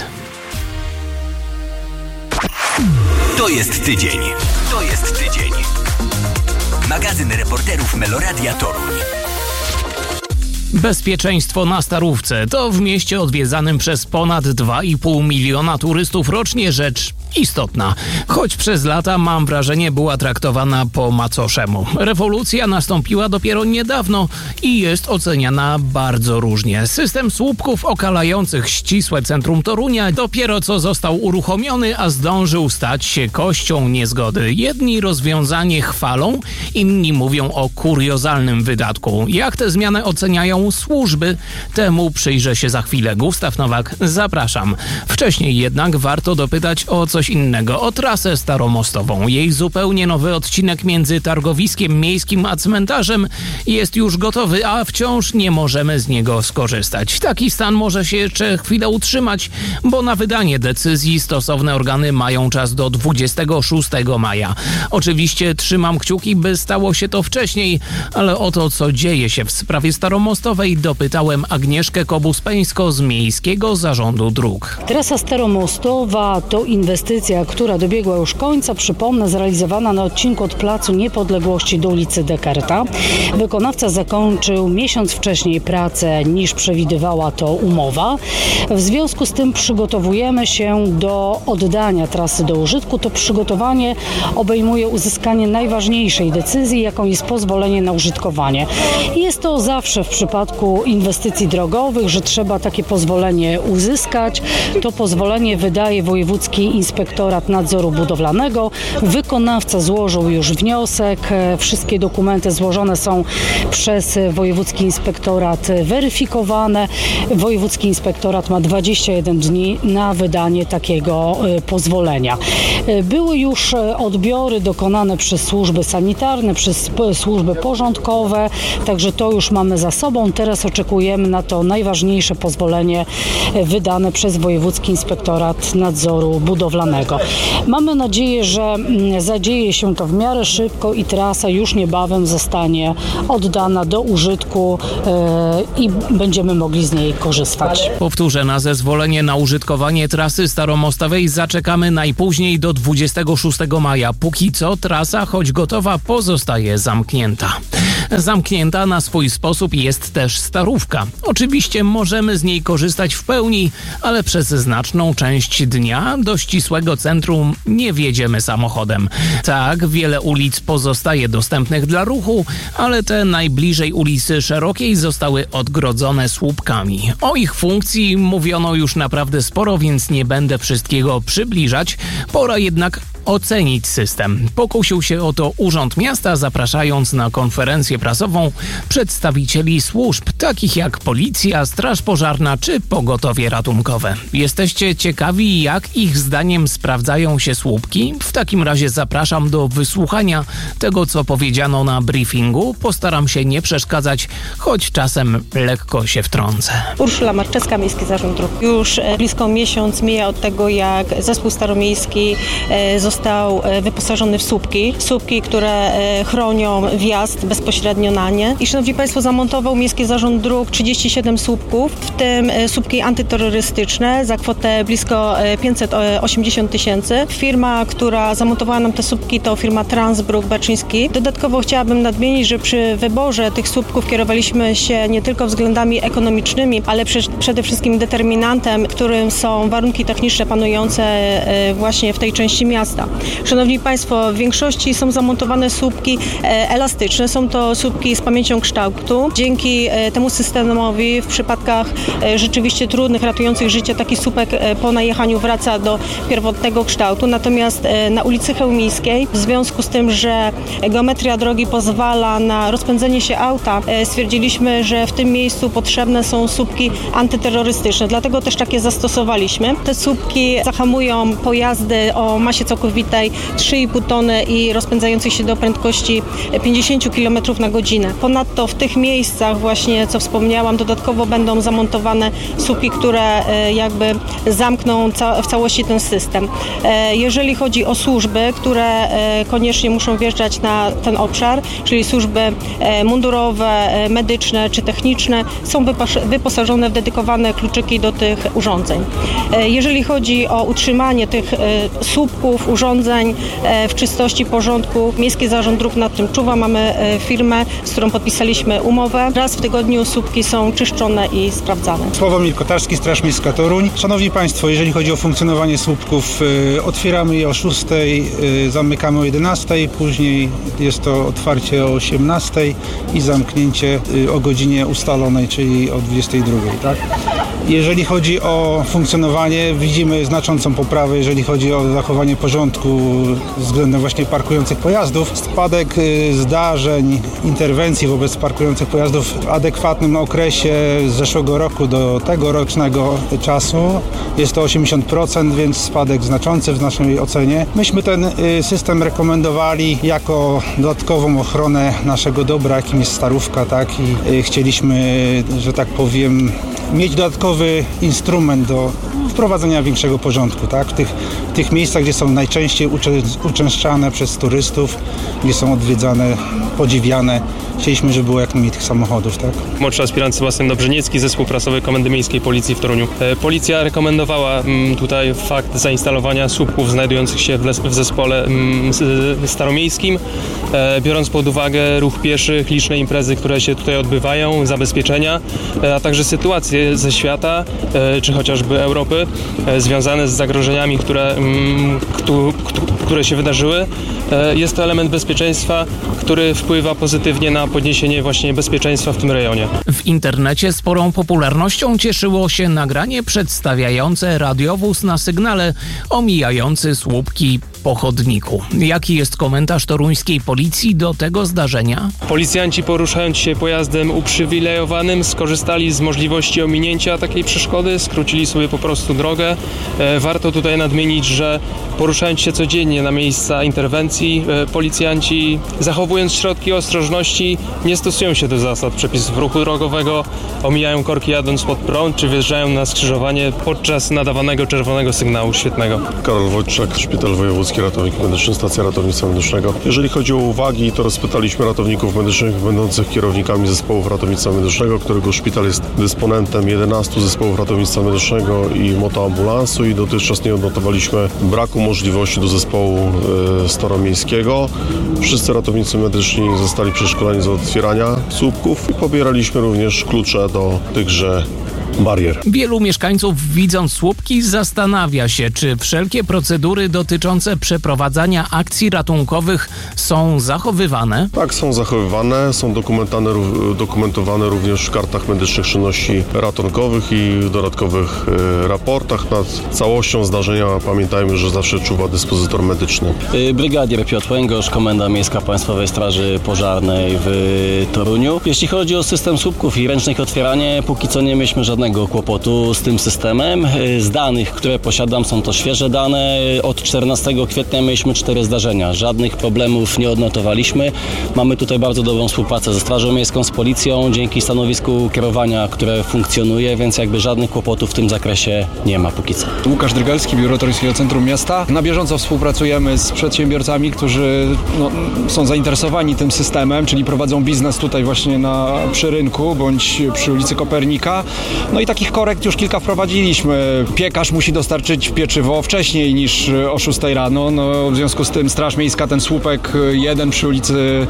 To jest tydzień. To jest tydzień. Magazyn reporterów Meloradia Toruń. Bezpieczeństwo na Starówce to w mieście odwiedzanym przez ponad 2,5 miliona turystów rocznie rzecz istotna. Choć przez lata, mam wrażenie, była traktowana po macoszemu. Rewolucja nastąpiła dopiero niedawno i jest oceniana bardzo różnie. System słupków okalających ścisłe centrum Torunia dopiero co został uruchomiony, a zdążył stać się kością niezgody. Jedni rozwiązanie chwalą, inni mówią o kuriozalnym wydatku. Jak tę zmianę oceniają służby? Temu przyjrzę się za chwilę. Gustaw Nowak, zapraszam. Wcześniej jednak warto dopytać o coś innego, o trasę staromostową. Jej zupełnie nowy odcinek między targowiskiem miejskim a cmentarzem jest już gotowy, a wciąż nie możemy z niego skorzystać. Taki stan może się jeszcze chwilę utrzymać, bo na wydanie decyzji stosowne organy mają czas do 26 maja. Oczywiście trzymam kciuki, by stało się to wcześniej, ale o to, co dzieje się w sprawie staromostowej, dopytałem Agnieszkę Kobus-Peńsko z Miejskiego Zarządu Dróg. Trasa staromostowa to inwestycja inwestycja, która dobiegła już końca, przypomnę, zrealizowana na odcinku od Placu Niepodległości do ulicy Descartesa. Wykonawca zakończył miesiąc wcześniej pracę niż przewidywała to umowa. W związku z tym przygotowujemy się do oddania trasy do użytku. To przygotowanie obejmuje uzyskanie najważniejszej decyzji, jaką jest pozwolenie na użytkowanie. Jest to zawsze w przypadku inwestycji drogowych, że trzeba takie pozwolenie uzyskać. To pozwolenie wydaje Wojewódzki Inspektorat Nadzoru Budowlanego. Wykonawca złożył już wniosek. Wszystkie dokumenty złożone są przez Wojewódzki Inspektorat weryfikowane. Wojewódzki Inspektorat ma 21 dni na wydanie takiego pozwolenia. Były już odbiory dokonane przez służby sanitarne, przez służby porządkowe, także to już mamy za sobą. Teraz oczekujemy na to najważniejsze pozwolenie wydane przez Wojewódzki Inspektorat Nadzoru Budowlanego. Mamy nadzieję, że zadzieje się to w miarę szybko i trasa już niebawem zostanie oddana do użytku i będziemy mogli z niej korzystać. Powtórzę, na zezwolenie na użytkowanie trasy staromostowej zaczekamy najpóźniej do 26 maja. Póki co trasa, choć gotowa, pozostaje zamknięta. Zamknięta na swój sposób jest też Starówka. Oczywiście możemy z niej korzystać w pełni, ale przez znaczną część dnia do ścisłego centrum nie wjedziemy samochodem. Tak, wiele ulic pozostaje dostępnych dla ruchu, ale te najbliżej ulicy Szerokiej zostały odgrodzone słupkami. O ich funkcji mówiono już naprawdę sporo, więc nie będę wszystkiego przybliżać. Pora jednak ocenić system. Pokusił się o to Urząd Miasta, zapraszając na konferencję prasową przedstawicieli służb, takich jak Policja, Straż Pożarna czy Pogotowie Ratunkowe. Jesteście ciekawi, jak ich zdaniem sprawdzają się słupki? W takim razie zapraszam do wysłuchania tego, co powiedziano na briefingu. Postaram się nie przeszkadzać, choć czasem lekko się wtrącę. Urszula Marczewska, Miejski Zarząd Dróg. Już blisko miesiąc mija od tego, jak Zespół Staromiejski został wyposażony w słupki, które chronią wjazd bezpośrednio na nie. I szanowni Państwo, zamontował Miejski Zarząd Dróg 37 słupków, w tym słupki antyterrorystyczne za kwotę blisko 580 000. Firma, która zamontowała nam te słupki, to firma Transbruk Baczyński. Dodatkowo chciałabym nadmienić, że przy wyborze tych słupków kierowaliśmy się nie tylko względami ekonomicznymi, ale przede wszystkim determinantem, którym są warunki techniczne panujące właśnie w tej części miasta. Szanowni Państwo, w większości są zamontowane słupki elastyczne. Są to słupki z pamięcią kształtu. Dzięki temu systemowi w przypadkach rzeczywiście trudnych, ratujących życie, taki słupek po najechaniu wraca do pierwotnego kształtu. Natomiast na ulicy Chełmińskiej, w związku z tym, że geometria drogi pozwala na rozpędzenie się auta, stwierdziliśmy, że w tym miejscu potrzebne są słupki antyterrorystyczne. Dlatego też takie zastosowaliśmy. Te słupki zahamują pojazdy o masie całkowitej 3,5 tony i rozpędzających się do prędkości 50 km na godzinę. Ponadto w tych miejscach właśnie, co wspomniałam, dodatkowo będą zamontowane słupki, które jakby zamkną w całości ten system. Jeżeli chodzi o służby, które koniecznie muszą wjeżdżać na ten obszar, czyli służby mundurowe, medyczne czy techniczne, są wyposażone w dedykowane kluczyki do tych urządzeń. Jeżeli chodzi o utrzymanie tych słupków, urządzeń w czystości, porządku, Miejski Zarząd Dróg nad tym czuwa. Mamy firmę, z którą podpisaliśmy umowę. Raz w tygodniu słupki są czyszczone i sprawdzane. Sławomir Kotarski, Straż Miejska Toruń. Szanowni Państwo, jeżeli chodzi o funkcjonowanie słupków, otwieramy je o 6, zamykamy o 11, później jest to otwarcie o 18 i zamknięcie o godzinie ustalonej, czyli o 22. Tak? Jeżeli chodzi o funkcjonowanie, widzimy znaczącą poprawę, jeżeli chodzi o zachowanie porządku względem właśnie parkujących pojazdów. Spadek zdarzeń, interwencji wobec parkujących pojazdów w adekwatnym okresie z zeszłego roku do tegorocznego czasu jest to 80%, więc spadek znaczący w naszej ocenie. Myśmy ten system rekomendowali jako dodatkową ochronę naszego dobra, jakim jest Starówka, tak? I chcieliśmy, że tak powiem, mieć dodatkowy instrument do wprowadzenia większego porządku, tak? W tych miejscach, gdzie są najczęściej uczęszczane przez turystów, gdzie są odwiedzane, podziwiane chcieliśmy, żeby było jak najmniej tych samochodów, tak? Młodszy aspirant Sebastian Dobrzyniecki, zespół prasowy Komendy Miejskiej Policji w Toruniu. Policja rekomendowała tutaj fakt zainstalowania słupków znajdujących się w zespole staromiejskim, biorąc pod uwagę ruch pieszych, liczne imprezy, które się tutaj odbywają, zabezpieczenia, a także sytuacje ze świata, czy chociażby Europy, związane z zagrożeniami, które się wydarzyły. Jest to element bezpieczeństwa, który wpływa pozytywnie na podniesienie właśnie bezpieczeństwa w tym rejonie. W internecie sporą popularnością cieszyło się nagranie przedstawiające radiowóz na sygnale omijający słupki po chodniku. Jaki jest komentarz toruńskiej policji do tego zdarzenia? Policjanci, poruszając się pojazdem uprzywilejowanym, skorzystali z możliwości ominięcia takiej przeszkody, skrócili sobie po prostu drogę. Warto tutaj nadmienić, że poruszając się codziennie na miejsca interwencji, policjanci, zachowując środki ostrożności, nie stosują się do zasad przepisów ruchu drogowego, omijają korki jadąc pod prąd, czy wjeżdżają na skrzyżowanie podczas nadawanego czerwonego sygnału świetnego. Karol Wojczak, Szpital Wojewódzki Ratownik Medyczny, Stacja Ratownictwa Medycznego. Jeżeli chodzi o uwagi, to rozpytaliśmy ratowników medycznych będących kierownikami zespołów ratownictwa medycznego, którego szpital jest dysponentem 11 zespołów ratownictwa medycznego i motoambulansu i dotychczas nie odnotowaliśmy braku możliwości do zespołu staromiejskiego. Wszyscy ratownicy medyczni zostali przeszkoleni z otwierania słupków i pobieraliśmy również klucze do tychże barier. Wielu mieszkańców, widząc słupki, zastanawia się, czy wszelkie procedury dotyczące przeprowadzania akcji ratunkowych są zachowywane? Tak, są zachowywane, są dokumentowane również w kartach medycznych czynności ratunkowych i w dodatkowych raportach. Nad całością zdarzenia pamiętajmy, że zawsze czuwa dyspozytor medyczny. Brygadier Piotr Łęgosz, Komenda Miejska Państwowej Straży Pożarnej w Toruniu. Jeśli chodzi o system słupków i ręczne ich otwieranie, póki co nie mieliśmy żadnego kłopotu z tym systemem. Z danych, które posiadam, są to świeże dane. Od 14 kwietnia mieliśmy 4 zdarzenia. Żadnych problemów nie odnotowaliśmy. Mamy tutaj bardzo dobrą współpracę ze Strażą Miejską, z Policją, dzięki stanowisku kierowania, które funkcjonuje, więc jakby żadnych kłopotów w tym zakresie nie ma póki co. Łukasz Drygalski, Biuro Toruńskiego Centrum Miasta. Na bieżąco współpracujemy z przedsiębiorcami, którzy są zainteresowani tym systemem, czyli prowadzą biznes tutaj właśnie przy rynku bądź przy ulicy Kopernika. No i takich korekt już kilka wprowadziliśmy. Piekarz musi dostarczyć pieczywo wcześniej niż o 6 rano. No, w związku z tym Straż Miejska ten słupek 1 przy ulicy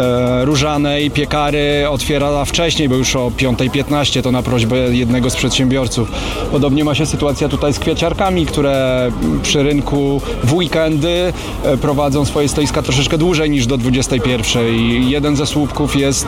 Różanej, Piekary otwiera wcześniej, bo już o 5:15 to na prośbę jednego z przedsiębiorców. Podobnie ma się sytuacja tutaj z kwiaciarkami, które przy rynku w weekendy prowadzą swoje stoiska troszeczkę dłużej niż do 21:00. Jeden ze słupków jest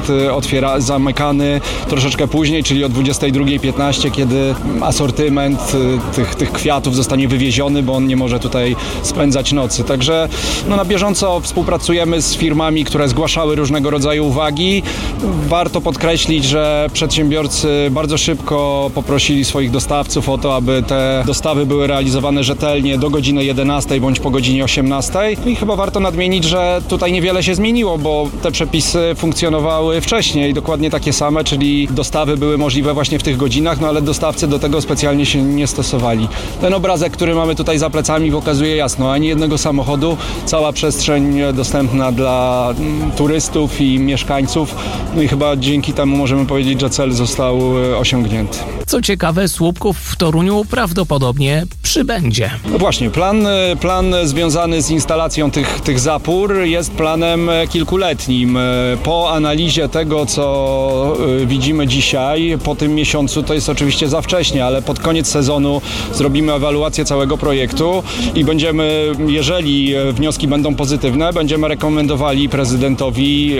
zamykany troszeczkę później, czyli o 22:15, kiedy asortyment tych kwiatów zostanie wywieziony, bo on nie może tutaj spędzać nocy. Także na bieżąco współpracujemy z firmami, które zgłaszały różnego rodzaju uwagi. Warto podkreślić, że przedsiębiorcy bardzo szybko poprosili swoich dostawców o to, aby te dostawy były realizowane rzetelnie do godziny 11 bądź po godzinie 18. I chyba warto nadmienić, że tutaj niewiele się zmieniło, bo te przepisy funkcjonowały wcześniej, dokładnie takie same, czyli dostawy były możliwe właśnie w tych godzinach, ale dostawcy do tego specjalnie się nie stosowali. Ten obrazek, który mamy tutaj za plecami, pokazuje jasno, ani jednego samochodu, cała przestrzeń dostępna dla turystów i mieszkańców. No i chyba dzięki temu możemy powiedzieć, że cel został osiągnięty. Co ciekawe, słupków w Toruniu prawdopodobnie przybędzie. No właśnie, plan związany z instalacją tych zapór jest planem kilkuletnim. Po analizie tego, co widzimy dzisiaj, po tym miesiącu, to jest oczywiście za wcześnie, ale pod koniec sezonu zrobimy ewaluację całego projektu i będziemy, jeżeli wnioski będą pozytywne, będziemy rekomendowali prezydentowi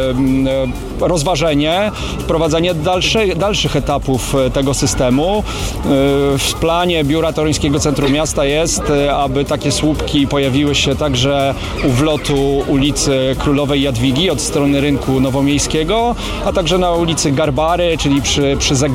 rozważenie, wprowadzenie dalszych etapów tego systemu. W planie Biura Toruńskiego Centrum Miasta jest, aby takie słupki pojawiły się także u wlotu ulicy Królowej Jadwigi od strony Rynku Nowomiejskiego, a także na ulicy Garbary, czyli przy Zegarze.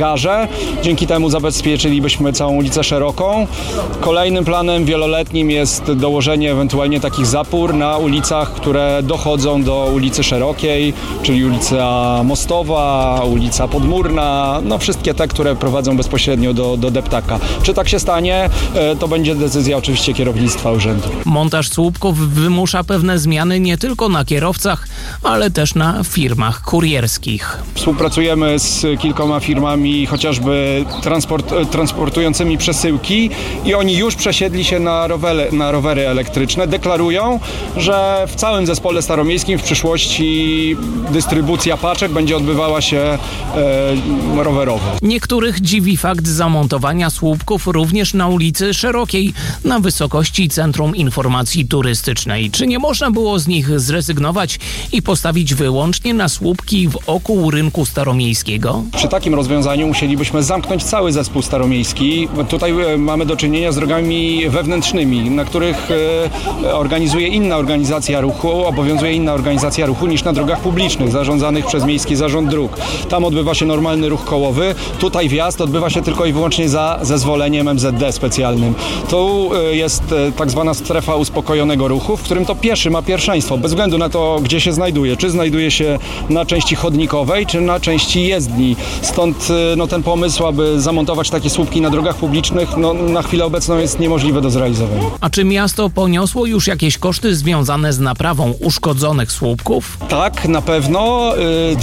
Dzięki temu zabezpieczylibyśmy całą ulicę Szeroką. Kolejnym planem wieloletnim jest dołożenie ewentualnie takich zapór na ulicach, które dochodzą do ulicy Szerokiej, czyli ulica Mostowa, ulica Podmurna, no wszystkie te, które prowadzą bezpośrednio do deptaka. Czy tak się stanie, to będzie decyzja oczywiście kierownictwa urzędu. Montaż słupków wymusza pewne zmiany nie tylko na kierowcach, ale też na firmach kurierskich. Współpracujemy z kilkoma firmami, chociażby transportującymi przesyłki i oni już przesiedli się na rowery elektryczne. Deklarują, że w całym zespole staromiejskim w przyszłości dystrybucja paczek będzie odbywała się rowerowo. Niektórych dziwi fakt zamontowania słupków również na ulicy Szerokiej, na wysokości Centrum Informacji Turystycznej. Czy nie można było z nich zrezygnować i postawić wyłącznie na słupki wokół rynku staromiejskiego? Przy takim rozwiązaniu musielibyśmy zamknąć cały zespół staromiejski. Tutaj mamy do czynienia z drogami wewnętrznymi, na których organizuje inna organizacja ruchu, obowiązuje inna organizacja ruchu niż na drogach publicznych zarządzanych przez Miejski Zarząd Dróg. Tam odbywa się normalny ruch kołowy, tutaj wjazd odbywa się tylko i wyłącznie za zezwoleniem MZD specjalnym. Tu jest tak zwana strefa uspokojonego ruchu, w którym to pieszy ma pierwszeństwo, bez względu na to, gdzie się znajduje. Czy znajduje się na części chodnikowej, czy na części jezdni. Stąd ten pomysł, aby zamontować takie słupki na drogach publicznych, na chwilę obecną jest niemożliwe do zrealizowania. A czy miasto poniosło już jakieś koszty związane z naprawą uszkodzonych słupków? Tak, na pewno.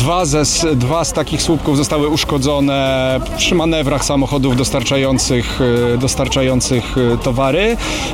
Dwa z takich słupków zostały uszkodzone przy manewrach samochodów dostarczających towary.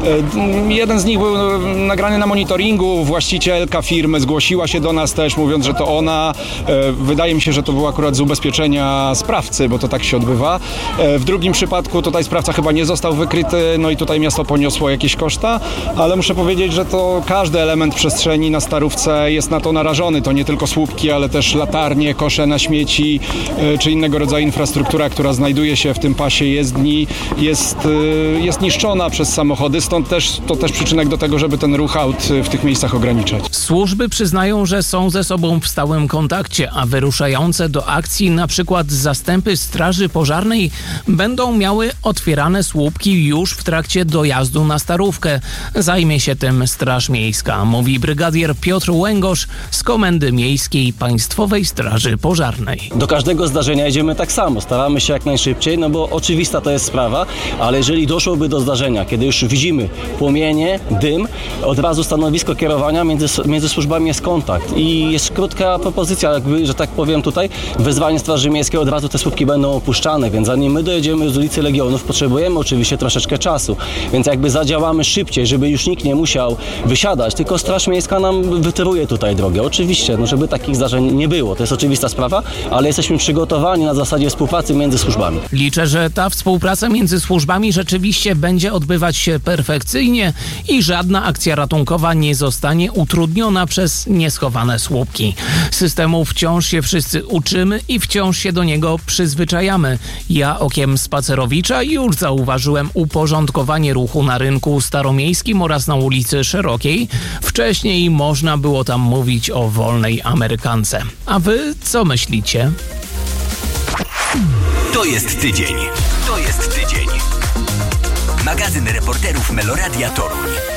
Jeden z nich był nagrany na monitoringu. Właścicielka firmy zgłosiła się do nas też, mówiąc, że to ona. Wydaje mi się, że to było akurat z ubezpieczenia sprawcy, bo to tak się odbywa. W drugim przypadku tutaj sprawca chyba nie został wykryty, no i tutaj miasto poniosło jakieś koszta, ale muszę powiedzieć, że to każdy element przestrzeni na Starówce jest na to narażony. To nie tylko słupki, ale też latarnie, kosze na śmieci, czy innego rodzaju infrastruktura, która znajduje się w tym pasie jezdni, jest niszczona przez samochody, stąd to też przyczynek do tego, żeby ten ruch aut w tych miejscach ograniczać. Służby przyznają, że są ze sobą w stałym kontakcie, a wyruszające do akcji na przykład zastępy Straży Pożarnej będą miały otwierane słupki już w trakcie dojazdu na Starówkę. Zajmie się tym Straż Miejska, mówi brygadier Piotr Łęgosz z Komendy Miejskiej Państwowej Straży Pożarnej. Do każdego zdarzenia jedziemy tak samo, staramy się jak najszybciej, no bo oczywista to jest sprawa, ale jeżeli doszłoby do zdarzenia, kiedy już widzimy płomienie, dym, od razu stanowisko kierowania, między służbami jest kontakt i jest krótka propozycja, jakby, że tak powiem tutaj, wezwanie Straży Miejskiej, od razu te słupki będą opuszczane, więc zanim my dojedziemy z ulicy Legionów, potrzebujemy oczywiście troszeczkę czasu, więc jakby zadziałamy szybciej, żeby już nikt nie musiał wysiadać, tylko Straż Miejska nam wytyruje tutaj drogę. Oczywiście, żeby takich zdarzeń nie było, to jest oczywista sprawa, ale jesteśmy przygotowani na zasadzie współpracy między służbami. Liczę, że ta współpraca między służbami rzeczywiście będzie odbywać się perfekcyjnie i żadna akcja ratunkowa nie zostanie utrudniona przez nieschowane słupki. Systemu wciąż się wszyscy uczymy i wciąż się do niego przyzwyczajamy. Ja okiem spacerowicza już zauważyłem uporządkowanie ruchu na rynku staromiejskim oraz na ulicy Szerokiej. Wcześniej można było tam mówić o wolnej Amerykance. A wy co myślicie? To jest tydzień. Magazyn reporterów Meloradia Toruń.